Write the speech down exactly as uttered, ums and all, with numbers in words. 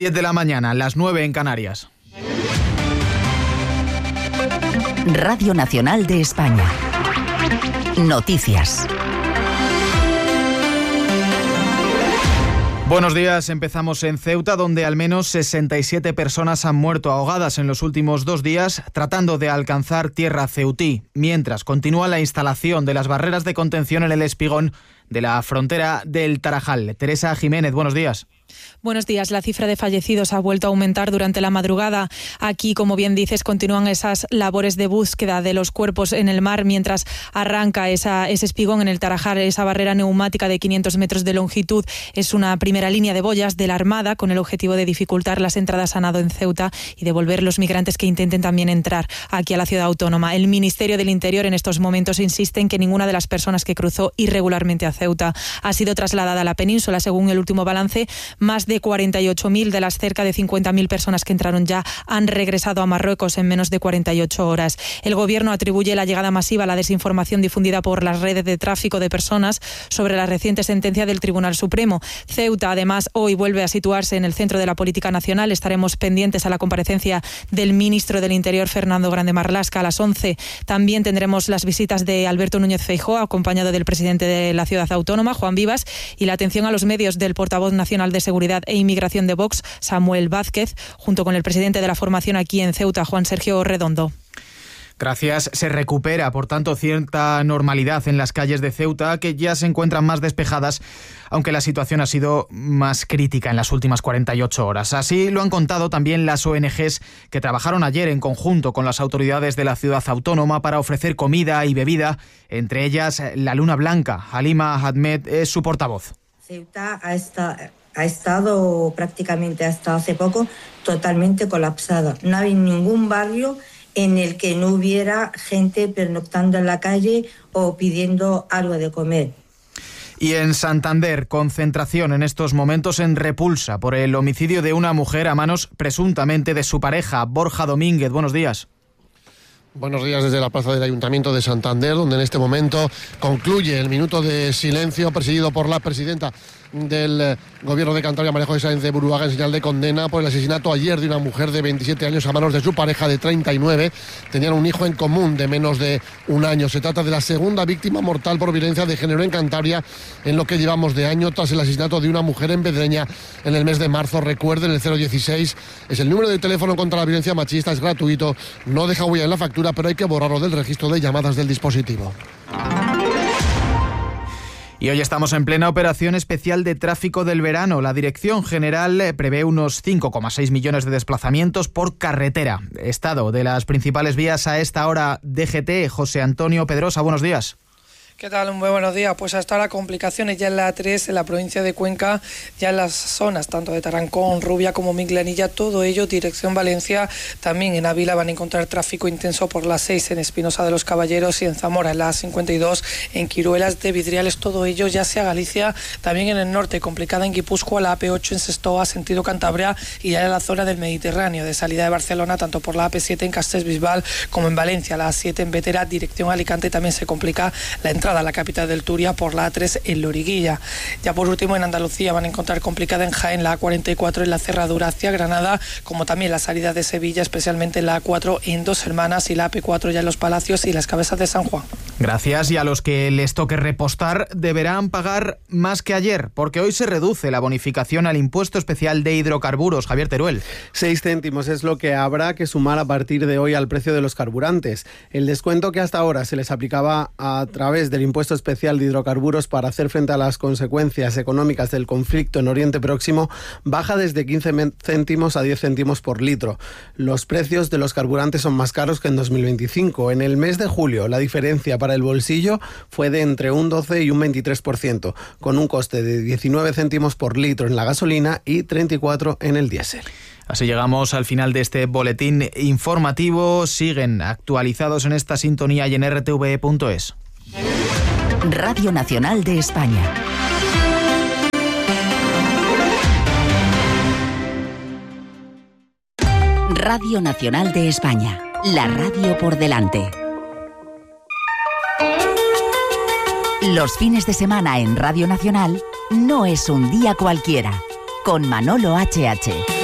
diez de la mañana, las nueve en Canarias. Radio Nacional de España. Noticias. Buenos días, empezamos en Ceuta, donde al menos sesenta y siete personas han muerto ahogadas en los últimos dos días tratando de alcanzar tierra ceutí, mientras continúa la instalación de las barreras de contención en el espigón de la frontera del Tarajal. Teresa Jiménez, buenos días. Buenos días. La cifra de fallecidos ha vuelto a aumentar durante la madrugada. Aquí, como bien dices, continúan esas labores de búsqueda de los cuerpos en el mar mientras arranca esa, ese espigón en el Tarajal. Esa barrera neumática de quinientos metros de longitud es una primera línea de boyas de la Armada con el objetivo de dificultar las entradas a nado en Ceuta y devolver los migrantes que intenten también entrar aquí a la ciudad autónoma. El Ministerio del Interior en estos momentos insiste en que ninguna de las personas que cruzó irregularmente a Ceuta ha sido trasladada a la península. Según el último balance, más de cuarenta y ocho mil de las cerca de cincuenta mil personas que entraron ya han regresado a Marruecos en menos de cuarenta y ocho horas. El Gobierno atribuye la llegada masiva a la desinformación difundida por las redes de tráfico de personas sobre la reciente sentencia del Tribunal Supremo. Ceuta, además, hoy vuelve a situarse en el centro de la política nacional. Estaremos pendientes a la comparecencia del ministro del Interior, Fernando Grande Marlaska, a las once. También tendremos las visitas de Alberto Núñez Feijóo, acompañado del presidente de la ciudad autónoma, Juan Vivas, y la atención a los medios del portavoz nacional de Seguridad e Inmigración de Vox, Samuel Vázquez, junto con el presidente de la formación aquí en Ceuta, Juan Sergio Redondo. Gracias. Se recupera, por tanto, cierta normalidad en las calles de Ceuta, que ya se encuentran más despejadas, aunque la situación ha sido más crítica en las últimas cuarenta y ocho horas. Así lo han contado también las O N Ges que trabajaron ayer en conjunto con las autoridades de la ciudad autónoma para ofrecer comida y bebida, entre ellas la Luna Blanca. Halima Ahmed es su portavoz. Ceuta ha estado... ha estado prácticamente hasta hace poco totalmente colapsada. No hay ningún barrio en el que no hubiera gente pernoctando en la calle o pidiendo algo de comer. Y en Santander, concentración en estos momentos en repulsa por el homicidio de una mujer a manos presuntamente de su pareja. Borja Domínguez, buenos días. Buenos días desde la plaza del Ayuntamiento de Santander, donde en este momento concluye el minuto de silencio presidido por la presidenta del Gobierno de Cantabria, María José Sáenz de Buruaga, en señal de condena por el asesinato ayer de una mujer de veintisiete años a manos de su pareja de treinta y nueve. Tenían un hijo en común de menos de un año. Se trata de la segunda víctima mortal por violencia de género en Cantabria en lo que llevamos de año, tras el asesinato de una mujer en Pedreña en el mes de marzo. Recuerden, el cero dieciséis es el número de teléfono contra la violencia machista, es gratuito, no deja huella en la factura, pero hay que borrarlo del registro de llamadas del dispositivo. Y hoy estamos en plena operación especial de tráfico del verano. La Dirección General prevé unos cinco coma seis millones de desplazamientos por carretera. Estado de las principales vías a esta hora. D G T, José Antonio Pedrosa, buenos días. ¿Qué tal? Muy buenos días. Pues hasta ahora complicaciones ya en la A tres, en la provincia de Cuenca, ya en las zonas tanto de Tarancón, Rubia como Minglanilla, todo ello dirección Valencia. También en Ávila van a encontrar tráfico intenso por la seis en Espinosa de los Caballeros y en Zamora, en la A cincuenta y dos, en Quiruelas de Vidriales, todo ello ya sea Galicia. También en el norte, complicada en Guipúzcoa, la A P ocho en Sestoa, sentido Cantabria, y ya en la zona del Mediterráneo, de salida de Barcelona, tanto por la A P siete en Castellbisbal como en Valencia, la A siete en Bétera, dirección Alicante, también se complica la entrada a la capital del Turia por la A tres en Loriguilla. Ya por último en Andalucía van a encontrar complicada en Jaén la A cuarenta y cuatro en la Cerradura hacia Granada, como también la salida de Sevilla, especialmente en la A cuatro en Dos Hermanas y la A P cuatro ya en Los Palacios y las Cabezas de San Juan. Gracias. Y a los que les toque repostar deberán pagar más que ayer, porque hoy se reduce la bonificación al impuesto especial de hidrocarburos. Javier Teruel. Seis céntimos es lo que habrá que sumar a partir de hoy al precio de los carburantes. El descuento que hasta ahora se les aplicaba a través del impuesto especial de hidrocarburos para hacer frente a las consecuencias económicas del conflicto en Oriente Próximo baja desde quince céntimos a diez céntimos por litro. Los precios de los carburantes son más caros que en dos mil veinticinco. En el mes de julio la diferencia para el bolsillo fue de entre un doce y un veintitrés por ciento, con un coste de diecinueve céntimos por litro en la gasolina y treinta y cuatro en el diésel. Así llegamos al final de este boletín informativo. Siguen actualizados en esta sintonía y en r t v punto es. Radio Nacional de España. Radio Nacional de España. La radio por delante. Los fines de semana en Radio Nacional no es un día cualquiera. Con Manolo H H.